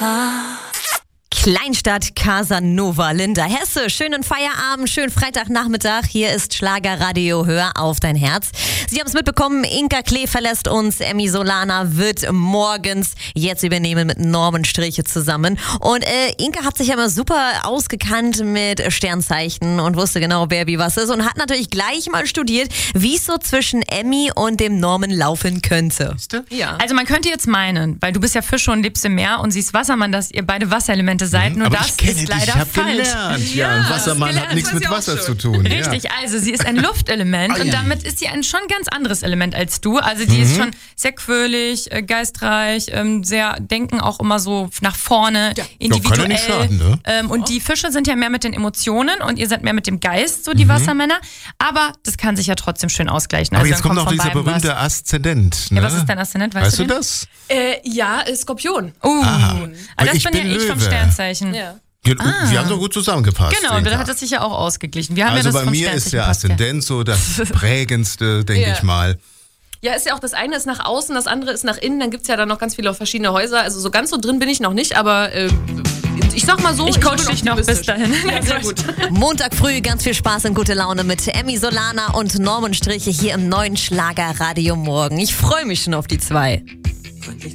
Kleinstadt Casanova, Linda Hesse. Schönen Feierabend, schönen Freitagnachmittag. Hier ist Schlagerradio, hör auf dein Herz. Sie haben es mitbekommen, Inka Klee verlässt uns. Emmy Solana wird morgens jetzt übernehmen mit Norman Striche zusammen. Und Inka hat sich ja immer super ausgekannt mit Sternzeichen und wusste genau, wer wie was ist. Und hat natürlich gleich mal studiert, wie es so zwischen Emmy und dem Norman laufen könnte. Ja. Also man könnte jetzt meinen, weil du bist ja Fische und lebst im Meer und sie ist Wassermann, dass ihr beide Wasserelemente seid. Nur aber das ich kenne ist dich, leider ich habe falsch. gelernt. Ja, ein Wassermann hat nichts mit Wasser zu tun. Richtig, also sie ist ein Luftelement und damit ist sie ein schon ganz anderes Element als du. Also die ist schon sehr quirlig, geistreich, sehr denken auch immer so nach vorne, individuell. Kann ja nicht schaden, ne? Und die Fische sind ja mehr mit den Emotionen und ihr seid mehr mit dem Geist, so die Wassermänner. Aber das kann sich ja trotzdem schön ausgleichen. Aber also jetzt kommt noch dieser berühmte Aszendent. Ne? Ja, was ist dein Aszendent? Weißt du das? Skorpion. Also das ich bin ja bin ich vom Löwe. Sternzeichen. Ja. Wir haben doch gut zusammengepasst. Genau, da Inka. hat es sich ja auch ausgeglichen. Wir haben Also ja das bei vom mir ist Sternzeichen der passt ja. Aszendent so das prägendste, denke ich mal. Ja, ist ja auch, das eine ist nach außen, das andere ist nach innen. Dann gibt es ja dann noch ganz viele verschiedene Häuser. Also so ganz so drin bin ich noch nicht, aber ich sag mal so, Ich coach dich noch bis dahin. Ja, sehr gut. Montag früh ganz viel Spaß und gute Laune mit Emmy Solana und Norman Striche hier im neuen Schlagerradio morgen. Ich freue mich schon auf die zwei.